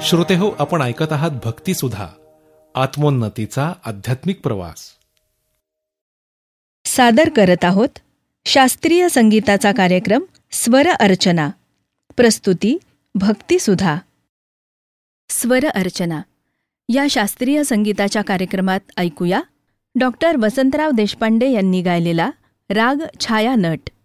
श्रोतेहो, आपण ऐकत आहात भक्तिसुधा, आत्मोन्नतीचा आध्यात्मिक प्रवास. सादर करत आहोत शास्त्रीय संगीताचा कार्यक्रम स्वर अर्चना. प्रस्तुती भक्तिसुधा. स्वर अर्चना या शास्त्रीय संगीताच्या कार्यक्रमात ऐकूया डॉक्टर वसंतराव देशपांडे यांनी गायलेला राग छाया नट.